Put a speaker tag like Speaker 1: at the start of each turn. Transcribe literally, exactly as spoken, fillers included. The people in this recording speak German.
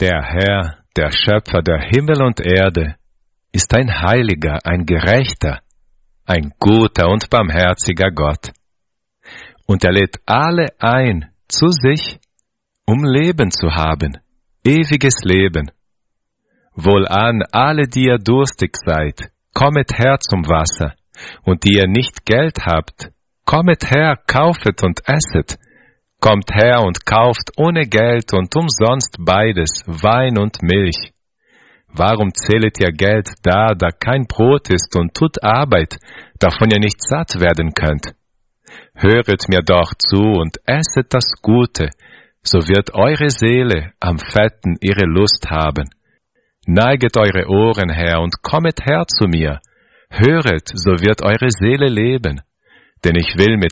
Speaker 1: Der Herr, der Schöpfer der Himmel und Erde, ist ein heiliger, ein gerechter, ein guter und barmherziger Gott. Und er lädt alle ein zu sich, um Leben zu haben, ewiges Leben. Wohlan alle, die ihr durstig seid, kommet her zum Wasser, und die ihr nicht Geld habt, kommet her, kaufet und esset. Kommt her und kauft ohne Geld und umsonst beides, Wein und Milch. Warum zählet ihr Geld da, da kein Brot ist, und tut Arbeit, davon ihr nicht satt werden könnt? Höret mir doch zu und esset das Gute, so wird eure Seele am Fetten ihre Lust haben. Neiget eure Ohren her und kommet her zu mir. Höret, so wird eure Seele leben. Denn ich will mit